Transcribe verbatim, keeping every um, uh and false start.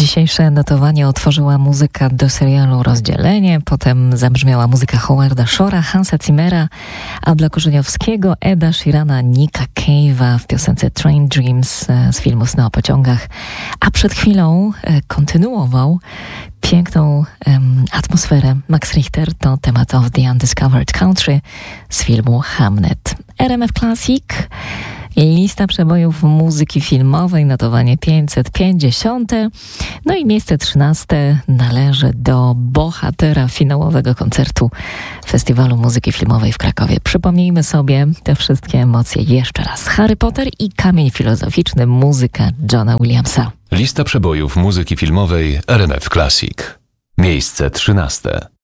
Dzisiejsze notowanie otworzyła muzyka do serialu Rozdzielenie, potem zabrzmiała muzyka Howarda Shore'a, Hansa Zimmera, a dla Korzeniowskiego, Eda Sheerana, Nicka Cave'a w piosence Train Dreams z filmu Sny o pociągach, a przed chwilą kontynuował piękną um, atmosferę Max Richter, to temat of the Undiscovered Country z filmu Hamnet. R M F Classic, lista przebojów muzyki filmowej, notowanie pięćset pięćdziesiąte. No i miejsce trzynaste należy do bohatera finałowego koncertu Festiwalu Muzyki Filmowej w Krakowie. Przypomnijmy sobie te wszystkie emocje jeszcze raz. Harry Potter i Kamień Filozoficzny, muzyka Johna Williamsa. Lista przebojów muzyki filmowej R M F Classic. Miejsce trzynaste.